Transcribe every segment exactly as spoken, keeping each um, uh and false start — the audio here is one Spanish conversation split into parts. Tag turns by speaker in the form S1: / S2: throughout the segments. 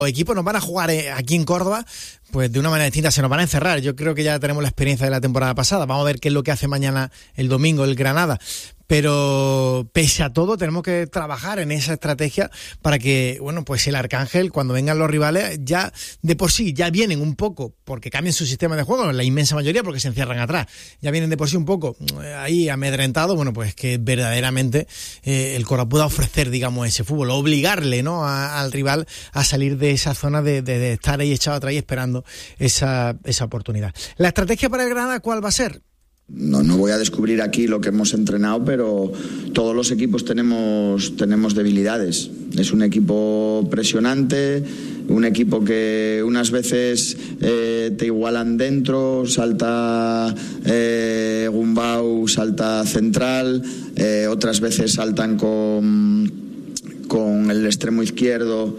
S1: Los equipos nos van a jugar aquí en Córdoba pues de una manera distinta, se nos van a encerrar. Yo creo que ya tenemos la experiencia de la temporada pasada. Vamos a ver qué es lo que hace mañana el domingo el Granada. Pero pese a todo tenemos que trabajar en esa estrategia para que, bueno, pues el Arcángel, cuando vengan los rivales, ya de por sí, ya vienen un poco, porque cambian su sistema de juego, la inmensa mayoría porque se encierran atrás, ya vienen de por sí un poco ahí amedrentados, bueno, pues que verdaderamente eh, el Córdoba pueda ofrecer, digamos, ese fútbol, obligarle, ¿no?, a, al rival a salir de esa zona de, de, de estar ahí echado atrás y esperando esa, esa oportunidad. ¿La estrategia para el Granada cuál va a ser?
S2: No, no voy a descubrir aquí lo que hemos entrenado, pero todos los equipos tenemos, tenemos debilidades. Es un equipo presionante, un equipo que unas veces eh, te igualan dentro, salta eh, Gumbau, salta central, eh, otras veces saltan con, con el extremo izquierdo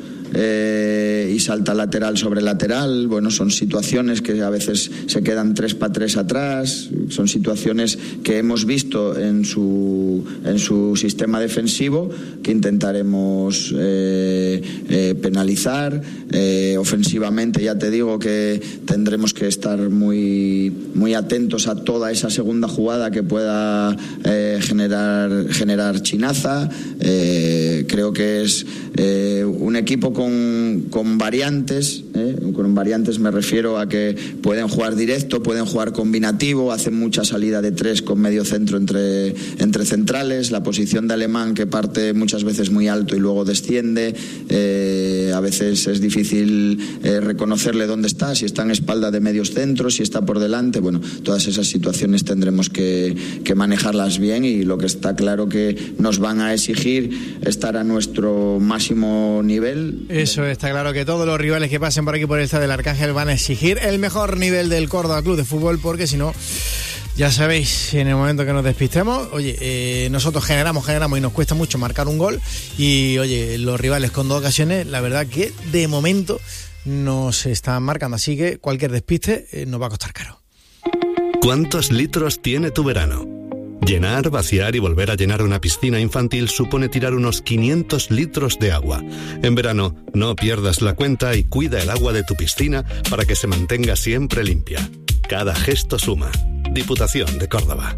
S2: Eh, y salta lateral sobre lateral. Bueno, son situaciones que a veces se quedan tres para tres atrás, son situaciones que hemos visto en su, en su sistema defensivo que intentaremos eh, eh, penalizar. Eh, ofensivamente ya te digo que tendremos que estar muy, muy atentos a toda esa segunda jugada que pueda eh, generar, generar Chinaza. Eh, creo que es eh, un equipo con Con, con variantes, ¿eh? Con variantes me refiero a que pueden jugar directo, pueden jugar combinativo, hacen mucha salida de tres con medio centro entre, entre centrales, la posición de Alemán que parte muchas veces muy alto y luego desciende, eh, a veces es difícil eh, reconocerle dónde está, si está en espalda de medios centros, si está por delante. Bueno, todas esas situaciones tendremos que, que manejarlas bien, y lo que está claro que nos van a exigir estar a nuestro máximo nivel.
S1: Eso está claro, que todos los rivales que pasen por aquí por el Estadio del Arcángel van a exigir el mejor nivel del Córdoba Club de Fútbol, porque si no, ya sabéis, en el momento que nos despistemos, oye, eh, nosotros generamos, generamos y nos cuesta mucho marcar un gol, y oye, los rivales con dos ocasiones, la verdad que de momento nos están marcando, así que cualquier despiste eh, nos va a costar caro.
S3: ¿Cuántos litros tiene tu verano? Llenar, vaciar y volver a llenar una piscina infantil supone tirar unos quinientos litros de agua. En verano, no pierdas la cuenta y cuida el agua de tu piscina para que se mantenga siempre limpia. Cada gesto suma. Diputación de Córdoba.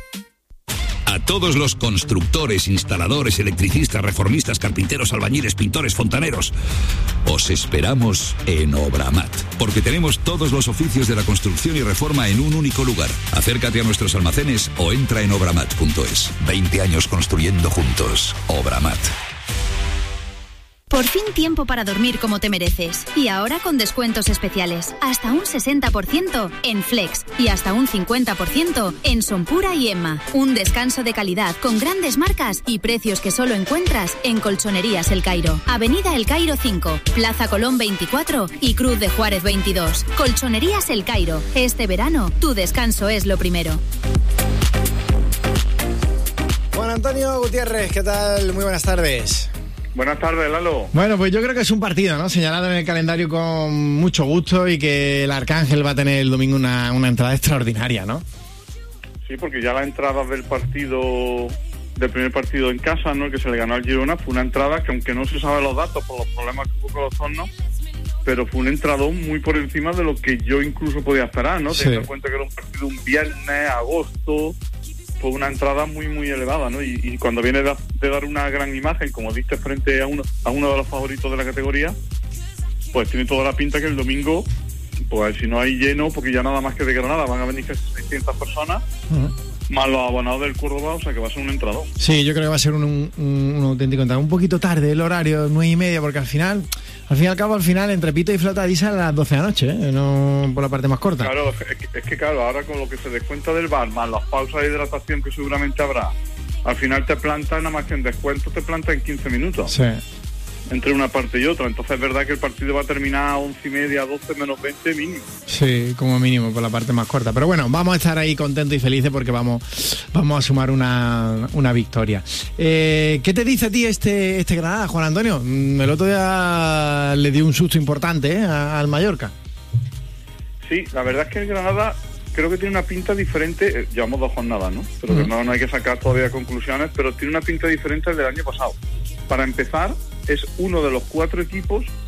S4: A todos los constructores, instaladores, electricistas, reformistas, carpinteros, albañiles, pintores, fontaneros, os esperamos en Obramat, porque tenemos todos los oficios de la construcción y reforma en un único lugar. Acércate a nuestros almacenes o entra en obramat punto es. veinte años construyendo juntos. Obramat.
S5: Por fin tiempo para dormir como te mereces. Y ahora con descuentos especiales. Hasta un sesenta por ciento en Flex y hasta un cincuenta por ciento en Sonpura y Emma. Un descanso de calidad con grandes marcas y precios que solo encuentras en Colchonerías El Cairo. Avenida El Cairo cinco, Plaza Colón veinticuatro y Cruz de Juárez veintidós. Colchonerías El Cairo. Este verano, tu descanso es lo primero.
S1: Juan Antonio Gutiérrez, ¿qué tal? Muy buenas tardes.
S6: Buenas tardes, Lalo.
S1: Bueno, pues yo creo que es un partido, ¿no?, señalado en el calendario con mucho gusto, y que el Arcángel va a tener el domingo una, una entrada extraordinaria, ¿no?
S6: Sí, porque ya la entrada del partido, del primer partido en casa, ¿no?, el que se le ganó al Girona, fue una entrada que, aunque no se saben los datos por los problemas que hubo con los tornos, pero fue un entradón muy por encima de lo que yo incluso podía esperar, ¿no?
S1: Sí.
S6: Teniendo en cuenta que era un partido un viernes, agosto, fue una entrada muy muy elevada, ¿no? Y, y cuando viene de, de dar una gran imagen, como diste, frente a uno a uno de los favoritos de la categoría, pues tiene toda la pinta que el domingo, pues si no hay lleno, porque ya nada más que de Granada van a venir casi seiscientas personas, uh-huh, más los abonados del Córdoba, o sea que va a ser un entrador.
S1: Sí, yo creo que va a ser un, un, un auténtico entrador. Un poquito tarde el horario, nueve y media, porque al final, al fin y al cabo, al final, entre pito y flauta disa a las doce de la noche, ¿eh? No por la parte más corta.
S6: Claro, es que, es que claro, ahora con lo que se descuenta del bar, más las pausas de hidratación que seguramente habrá, al final te planta, nada más que en descuento, te planta en quince minutos.
S1: Sí.
S6: Entre una parte y otra, entonces es verdad que el partido va a terminar a once y media, doce menos veinte mínimo.
S1: Sí, como mínimo, por la parte más corta. Pero bueno, vamos a estar ahí contentos y felices porque vamos, vamos a sumar una, una victoria. Eh, ¿Qué te dice a ti este, este Granada, Juan Antonio? El otro día le dio un susto importante, ¿eh?, al Mallorca.
S6: Sí, la verdad es que el Granada creo que tiene una pinta diferente. eh, llevamos dos jornadas, ¿no? Pero que no, no hay que sacar todavía conclusiones, pero tiene una pinta diferente al del año pasado. Para empezar, es uno de los cuatro equipos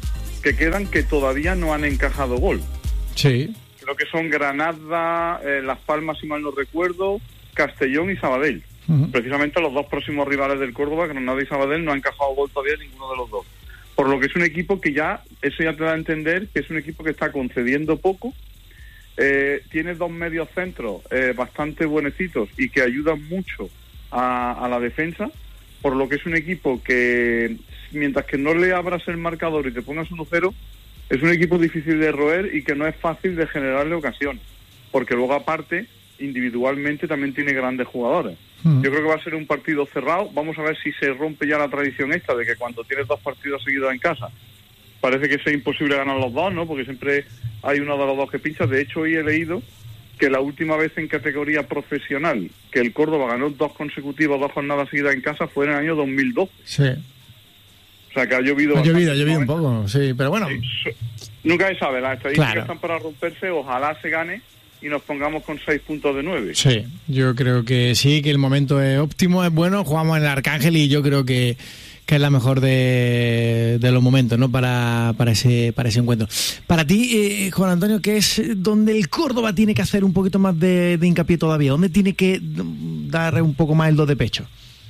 S6: que quedan que todavía no han encajado gol.
S1: Sí.
S6: Creo que son Granada, eh, Las Palmas, si mal no recuerdo, Castellón y Sabadell. Uh-huh. Precisamente los dos próximos rivales del Córdoba, Granada y Sabadell, no han encajado gol todavía ninguno de los dos. Por lo que es un equipo que ya, eso ya te da a entender que es un equipo que está concediendo poco, eh, tiene dos medios centros eh, bastante buenecitos y que ayudan mucho a, a la defensa, por lo que es un equipo que, mientras que no le abras el marcador y te pongas uno cero, es un equipo difícil de roer y que no es fácil de generarle ocasiones, porque luego aparte, individualmente también tiene grandes jugadores. Uh-huh. Yo creo que va a ser un partido cerrado. Vamos a ver si se rompe ya la tradición esta de que cuando tienes dos partidos seguidos en casa parece que sea imposible ganar los dos, ¿no? Porque siempre hay uno de los dos que pincha. De hecho, hoy he leído que la última vez en categoría profesional que el Córdoba ganó dos consecutivos, dos jornadas seguidas en casa fue en el año dos mil doce.
S1: Sí.
S6: O sea, que ha llovido...
S1: Ha llovido, ha llovido un poco, sí, pero bueno...
S6: Sí, nunca se sabe, las estadísticas
S1: claro.
S6: están para romperse, ojalá se gane y nos pongamos con seis puntos de nueve.
S1: Sí, yo creo que sí, que el momento es óptimo, es bueno, jugamos en el Arcángel y yo creo que, que es la mejor de, de los momentos, ¿no? Para, para ese para ese encuentro. Para ti, eh, Juan Antonio, ¿qué es donde el Córdoba tiene que hacer un poquito más de, de hincapié todavía? ¿Dónde tiene que dar un poco más el do de pecho?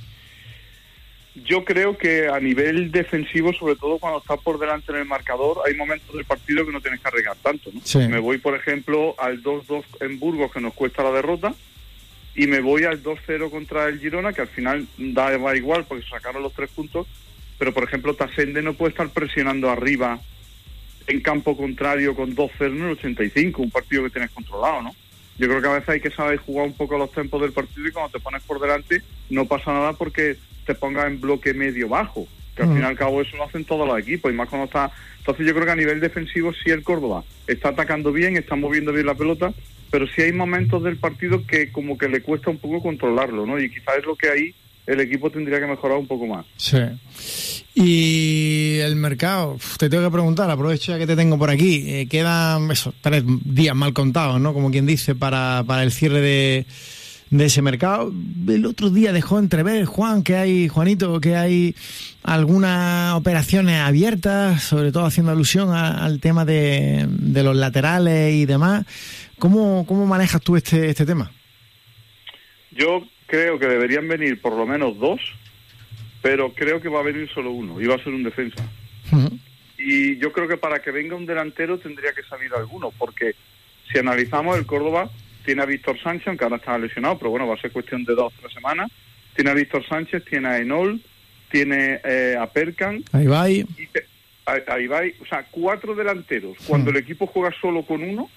S6: Yo creo que a nivel defensivo, sobre todo cuando estás por delante en el marcador, hay momentos del partido que no tienes que arriesgar tanto, ¿no?
S1: Sí.
S6: Me voy, por ejemplo, al dos dos en Burgos, que nos cuesta la derrota, y me voy al dos cero contra el Girona, que al final da va igual porque sacaron los tres puntos, pero, por ejemplo, Tasende no puede estar presionando arriba en campo contrario con dos cero en el ochenta y cinco, un partido que tienes controlado, ¿no? Yo creo que a veces hay que saber jugar un poco los tempos del partido y cuando te pones por delante no pasa nada porque te pongas en bloque medio-bajo, que al uh-huh. fin y al cabo eso lo hacen todos los equipos, y más cuando está... Entonces yo creo que a nivel defensivo sí el Córdoba está atacando bien, está moviendo bien la pelota, pero sí hay momentos del partido que como que le cuesta un poco controlarlo, ¿no? Y quizás es lo que ahí el equipo tendría que mejorar un poco más.
S1: Sí. Y el mercado, te tengo que preguntar, aprovecho ya que te tengo por aquí, eh, quedan esos tres días mal contados, ¿no? Como quien dice, para, para el cierre de... de ese mercado. El otro día dejó entrever, Juan, que hay, Juanito, que hay algunas operaciones abiertas, sobre todo haciendo alusión a, al tema de, de los laterales y demás. ¿Cómo, cómo manejas tú este, este tema?
S6: Yo creo que deberían venir por lo menos dos, pero creo que va a venir solo uno, y va a ser un defensa. Uh-huh. Y yo creo que para que venga un delantero tendría que salir alguno, porque si analizamos, el Córdoba tiene a Víctor Sánchez, aunque ahora está lesionado, pero bueno, va a ser cuestión de dos o tres semanas. Tiene a Víctor Sánchez, tiene a Enol, tiene eh, a Perkan.
S1: A Ibai.
S6: Y te, a, a Ibai. O sea, cuatro delanteros. Cuando hmm. el equipo juega solo con uno,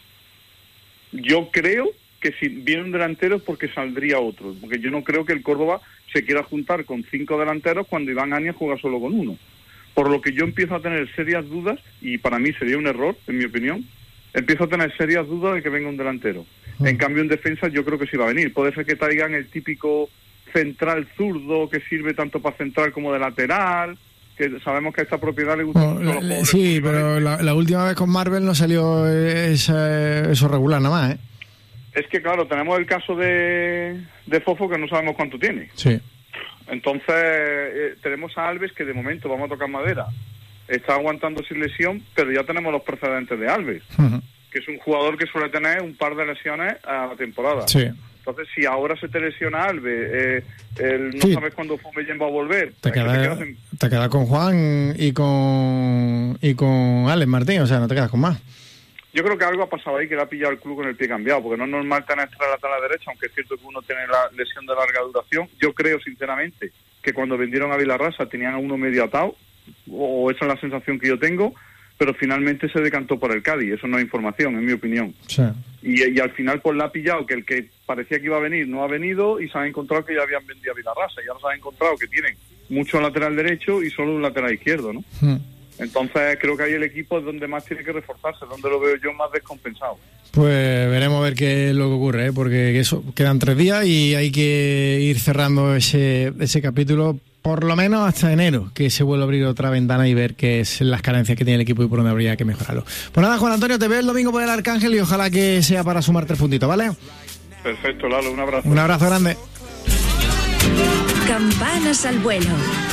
S6: yo creo que si viene un delantero es porque saldría otro. Porque yo no creo que el Córdoba se quiera juntar con cinco delanteros cuando Iván Áñez juega solo con uno. Por lo que yo empiezo a tener serias dudas, y para mí sería un error, en mi opinión, empiezo a tener serias dudas de que venga un delantero. En cambio, en defensa yo creo que sí va a venir. Puede ser que traigan el típico central zurdo que sirve tanto para central como de lateral, que sabemos que a esta propiedad le gusta
S1: bueno, mucho los sí, pero la, la última vez con Marvel no salió ese, eso regular nada más, ¿eh?
S6: Es que, claro, tenemos el caso de, de Fofo, que no sabemos cuánto tiene.
S1: Sí.
S6: Entonces, eh, tenemos a Alves, que de momento, vamos a tocar madera, está aguantando sin lesión, pero ya tenemos los precedentes de Alves. Uh-huh. Que es un jugador que suele tener un par de lesiones a la temporada.
S1: Sí.
S6: Entonces, si ahora se te lesiona Alves, eh, el, no
S1: sí.
S6: sabes cuándo Fomeyen va a volver.
S1: Te quedas en... te quedas con Juan y con y con Alex Martín, o sea, no te quedas con más.
S6: Yo creo que algo ha pasado ahí, que le ha pillado el club con el pie cambiado, porque no es normal tener extra lateral derecha, aunque es cierto que uno tiene la lesión de larga duración. Yo creo, sinceramente, que cuando vendieron a Vilarrasa tenían a uno medio atado, o esa es la sensación que yo tengo, pero finalmente se decantó por el Cádiz. Eso no es información, en mi opinión.
S1: Sí.
S6: Y, y al final pues la ha pillado que el que parecía que iba a venir no ha venido, y se han encontrado que ya habían vendido a Vilarrasa, y ahora se han encontrado que tienen mucho lateral derecho y solo un lateral izquierdo, ¿no? Mm. Entonces creo que ahí el equipo es donde más tiene que reforzarse, donde lo veo yo más descompensado.
S1: Pues veremos a ver qué es lo que ocurre, ¿eh? Porque eso, quedan tres días y hay que ir cerrando ese, ese capítulo por lo menos hasta enero, que se vuelve a abrir otra ventana y ver qué es las carencias que tiene el equipo y por dónde habría que mejorarlo. Pues nada, Juan Antonio, te veo el domingo por el Arcángel y ojalá que sea para sumar tres puntitos, ¿vale?
S6: Perfecto, Lalo, un abrazo.
S1: Un abrazo grande.
S7: Campanas al vuelo.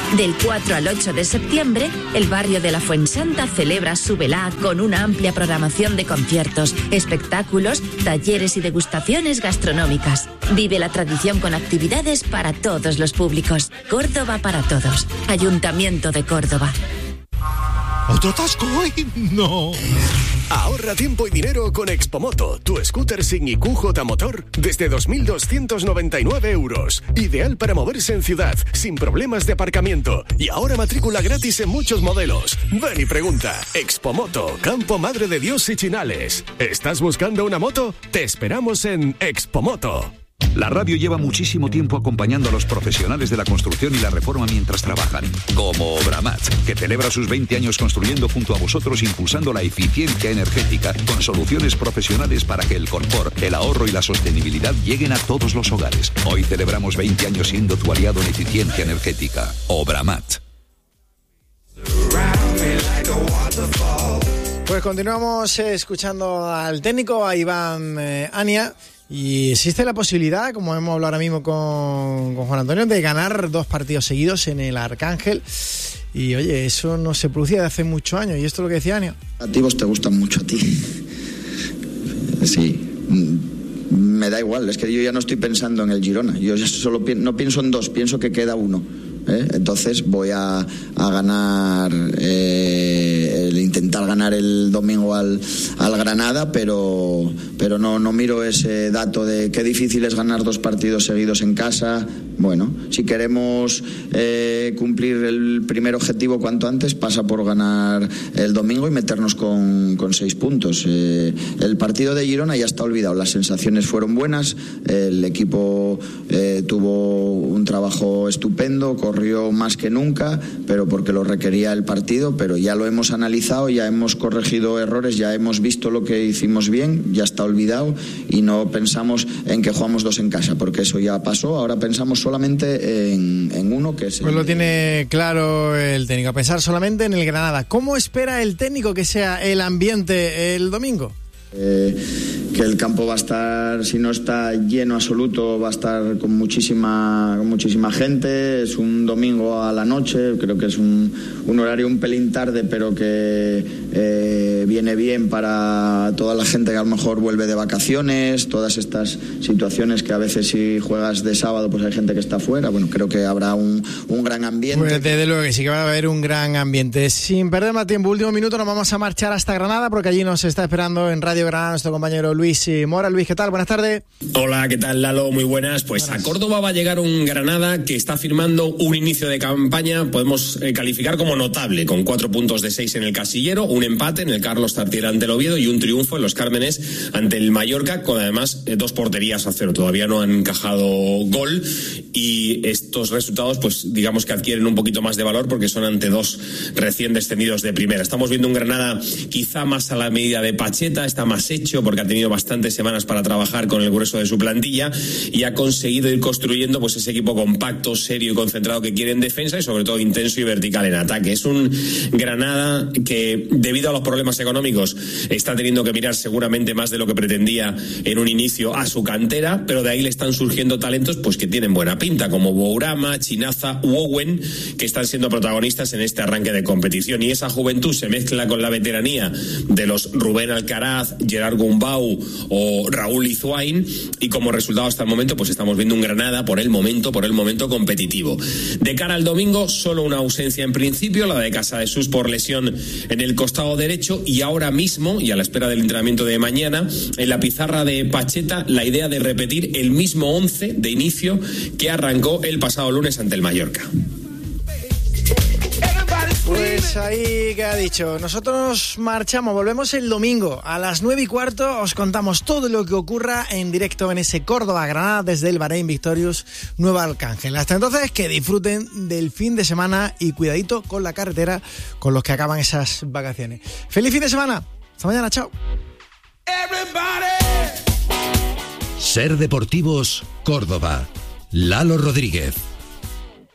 S7: Del cuatro al ocho de septiembre, el barrio de la Fuensanta celebra su velá con una amplia programación de conciertos, espectáculos, talleres y degustaciones gastronómicas. Vive la tradición con actividades para todos los públicos. Córdoba para todos. Ayuntamiento de Córdoba.
S8: ¿Otro atasco hoy? No.
S9: Ahorra tiempo y dinero con Expomoto, tu scooter sin I Q J motor desde dos mil doscientos noventa y nueve euros. Ideal para moverse en ciudad, sin problemas de aparcamiento. Y ahora matrícula gratis en muchos modelos. Ven y pregunta. Expomoto, Campo Madre de Dios y Chinales. ¿Estás buscando una moto? Te esperamos en Expomoto.
S4: La radio lleva muchísimo tiempo acompañando a los profesionales de la construcción y la reforma mientras trabajan, como Obramat, que celebra sus veinte años construyendo junto a vosotros, impulsando la eficiencia energética con soluciones profesionales para que el confort, el ahorro y la sostenibilidad lleguen a todos los hogares. Hoy celebramos veinte años siendo tu aliado en eficiencia energética. Obramat.
S1: Pues continuamos escuchando al técnico, a Iván eh, Ania. Y existe la posibilidad, como hemos hablado ahora mismo con, con Juan Antonio, de ganar dos partidos seguidos en el Arcángel. Y oye, eso no se producía de hace muchos años. Y esto es lo que decía Ania.
S2: Los activos te gustan mucho a ti. Sí. Me da igual, es que yo ya no estoy pensando en el Girona. Yo ya solo pi- no pienso en dos, pienso que queda uno. ¿eh? Entonces voy a, a ganar, eh, el intentar ganar el domingo al, al Granada, pero, pero no, no miro ese dato de qué difícil es ganar dos partidos seguidos en casa. Bueno, si queremos eh, cumplir el primer objetivo cuanto antes, pasa por ganar el domingo y meternos con, con seis puntos. Eh, el partido de Girona ya está olvidado, las sensaciones fueron buenas, el equipo eh, tuvo un trabajo estupendo, corrió más que nunca, pero porque lo requería el partido, pero ya lo hemos analizado, ya hemos corregido errores, ya hemos visto lo que hicimos bien, ya está olvidado y no pensamos en que jugamos dos en casa, porque eso ya pasó, ahora pensamos solamente en, en uno que es...
S1: Pues el... lo tiene claro el técnico, a pensar solamente en el Granada. ¿Cómo espera el técnico que sea el ambiente el domingo?
S2: Eh, que el campo va a estar, si no está lleno absoluto, va a estar con muchísima con muchísima gente. Es un domingo a la noche, creo que es un, un horario un pelín tarde, pero que eh, viene bien para toda la gente que a lo mejor vuelve de vacaciones, todas estas situaciones que a veces si juegas de sábado pues hay gente que está fuera. Bueno, creo que habrá un, un gran ambiente.
S1: Pues desde luego que sí que va a haber un gran ambiente. Sin perder más tiempo, último minuto, nos vamos a marchar hasta Granada porque allí nos está esperando en Radio Granada nuestro compañero Luis Mora. Luis, ¿qué tal? Buenas tardes.
S10: Hola, ¿qué tal, Lalo? Muy buenas. Pues buenas. A Córdoba va a llegar un Granada que está firmando un inicio de campaña, podemos eh, calificar como notable, con cuatro puntos de seis en el casillero, un empate en el Carlos Tartiere ante el Oviedo y un triunfo en los Cármenes ante el Mallorca, con además eh, dos porterías a cero. Todavía no han encajado gol y estos resultados, pues digamos que adquieren un poquito más de valor porque son ante dos recién descendidos de primera. Estamos viendo un Granada quizá más a la medida de Pacheta, está más hecho porque ha tenido bastantes semanas para trabajar con el grueso de su plantilla y ha conseguido ir construyendo pues ese equipo compacto, serio y concentrado que quiere en defensa y sobre todo intenso y vertical en ataque. Es un Granada que debido a los problemas económicos está teniendo que mirar seguramente más de lo que pretendía en un inicio a su cantera, pero de ahí le están surgiendo talentos pues que tienen buena pinta, como Bourama, Chinaza u Owen, que están siendo protagonistas en este arranque de competición, y esa juventud se mezcla con la veteranía de los Rubén Alcaraz, Gerard Gumbau o Raúl Izuain, y como resultado hasta el momento pues estamos viendo un Granada por el momento por el momento competitivo. De cara al domingo, solo una ausencia en principio, la de Casadesus por lesión en el costado derecho, y ahora mismo, y a la espera del entrenamiento de mañana, en la pizarra de Pacheta la idea de repetir el mismo once de inicio que arrancó el pasado lunes ante el Mallorca.
S1: Pues ahí que ha dicho, nosotros marchamos, volvemos el domingo a las nueve y cuarto, os contamos todo lo que ocurra en directo en ese Córdoba-Granada desde el Bahrein Victorious Nueva Arcángel. Hasta entonces, que disfruten del fin de semana y cuidadito con la carretera con los que acaban esas vacaciones. ¡Feliz fin de semana! Hasta mañana, chao.
S3: Ser Deportivos Córdoba. Lalo Rodríguez.